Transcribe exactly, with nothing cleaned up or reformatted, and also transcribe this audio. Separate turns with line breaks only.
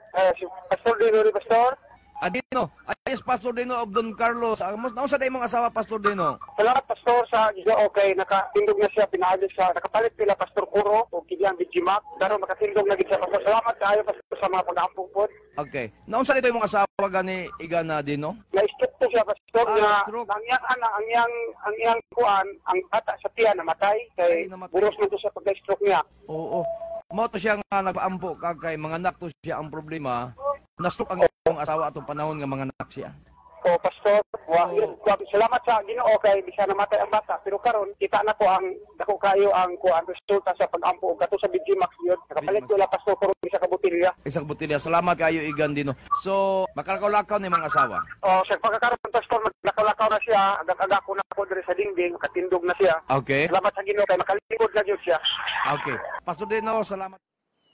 Eh, si Pastor Dino, ni Pastor.
Adino, ayos Pastor Dino of Don Carlos. Ah, mas naunsa day mong asawa Pastor Dino?
Salamat, Pastor, sa Gisao. Okay, nakatindog na siya, pinaagis sa, nakapalit pila, Pastor Kuro, o Kilian Bijimak. Pero makatindog na siya, Pastor. Salamat kayo, Pastor, sa mga pag-aampong po.
Okay. Naunsa day mong asawa gani Igana Dino?
Na-stroke to siya, Pastor,
Ah,
na
na-stroke.
ang iyang, ana, ang iyang, ang iyang kuan, ang bata sa tiyan, namatay. Kay
Ay, namatay.
buros man to sa pagka-stroke niya.
Oo. Mo to siya nga nagpaampo kag kay mga anak to siya ang problema. Nastroke ang iyong asawa atong panahon nga mga anak siya.
O, Pastor, wa,
Oo.
wa- salamat sa Ginoo kay bisa namatay ang bata. Pero karon kita na ko ang dako kayo ang kuan resulta sa pag-ampo kato sa Bijimax yun. Nakapalit ko la, Pastor Kuro, isa ka butilya.
Isang butilya. Salamat kayo Igan Dino. So, makalakaw-lakaw ni mga asawa.
O, sa pagkakaroon, Pastor, maglakaw-lakaw na siya. Agak-agak ko na ako diri sa dingding, makatindog na siya.
Okay.
Salamat sa Ginoo kay makalingkod na yun siya.
Okay. Pastor Dino, salamat.